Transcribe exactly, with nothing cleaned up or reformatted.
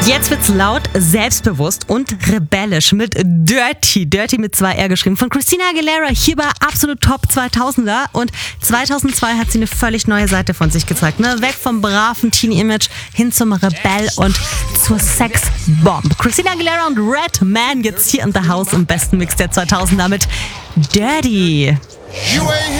Jetzt wird's laut, selbstbewusst und rebellisch mit Dirty, Dirty mit zwei R geschrieben, von Christina Aguilera, hier bei Absolut Top zweitausender. Und zweitausendzwei hat sie eine völlig neue Seite von sich gezeigt, ne? Weg vom braven Teenie-Image hin zum Rebell und zur Sex-Bomb. Christina Aguilera und Redman jetzt hier in the House im besten Mix der zweitausender mit Dirty. You ain't